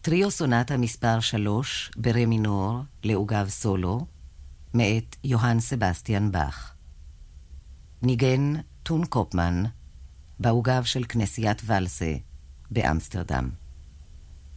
טריו סונטה מספר 3 ברה מינור לעוגב סולו מאת יוהאן סבסטיאן באך. ניגן טון קופמן בעוגב של כנסיית ולסה באמסטרדם.